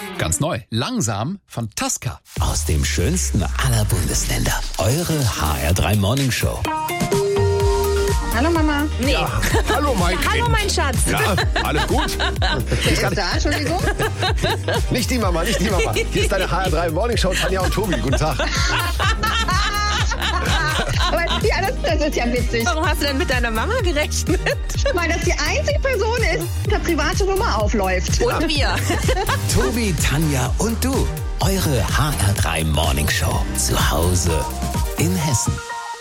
Ganz neu, langsam von Tasca. Aus dem schönsten aller Bundesländer. Eure HR3 Morning Show. Hallo Mama. Nee. Ja, hallo Mike. Hallo mein Schatz. Ja, alles gut? Wer ist da? Entschuldigung. Nicht die Mama, nicht die Mama. Hier ist deine HR3 Morning Show, Tanja und Tobi. Guten Tag. Aber ja, das ist ja witzig. Warum hast du denn mit deiner Mama gerechnet? Weil das die einzige Person ist, die der private Nummer aufläuft. Und wir. Tobi, Tanja und du. Eure HR3 Morning Show. Zu Hause in Hessen.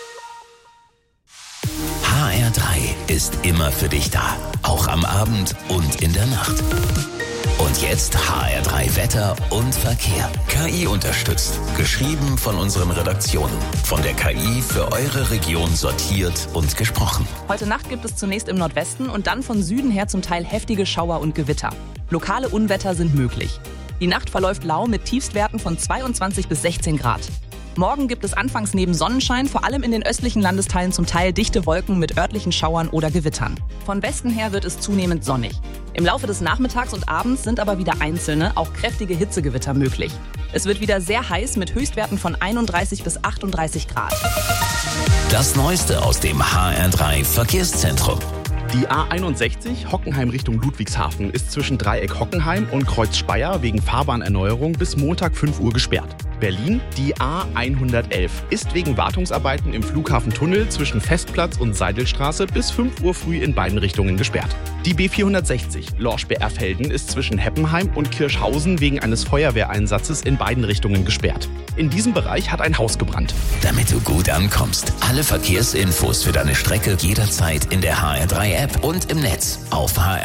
HR3 ist immer für dich da. Auch am Abend und in der Nacht. Und jetzt HR3 Wetter und Verkehr. KI unterstützt. Geschrieben von unseren Redaktionen. Von der KI für eure Region sortiert und gesprochen. Heute Nacht gibt es zunächst im Nordwesten und dann von Süden her zum Teil heftige Schauer und Gewitter. Lokale Unwetter sind möglich. Die Nacht verläuft lau mit Tiefstwerten von 22 bis 16 Grad. Morgen gibt es anfangs neben Sonnenschein vor allem in den östlichen Landesteilen zum Teil dichte Wolken mit örtlichen Schauern oder Gewittern. Von Westen her wird es zunehmend sonnig. Im Laufe des Nachmittags und Abends sind aber wieder einzelne, auch kräftige Hitzegewitter möglich. Es wird wieder sehr heiß mit Höchstwerten von 31 bis 38 Grad. Das Neueste aus dem HR3 Verkehrszentrum. Die A61 Hockenheim Richtung Ludwigshafen ist zwischen Dreieck Hockenheim und Kreuz Speyer wegen Fahrbahnerneuerung bis Montag 5 Uhr gesperrt. Berlin, die A111 ist wegen Wartungsarbeiten im Flughafentunnel zwischen Festplatz und Seidelstraße bis 5 Uhr früh in beiden Richtungen gesperrt. Die B460 Lorsch-Erfelden ist zwischen Heppenheim und Kirschhausen wegen eines Feuerwehreinsatzes in beiden Richtungen gesperrt. In diesem Bereich hat ein Haus gebrannt. Damit du gut ankommst. Alle Verkehrsinfos für deine Strecke jederzeit in der HR3 App und im Netz auf HR3.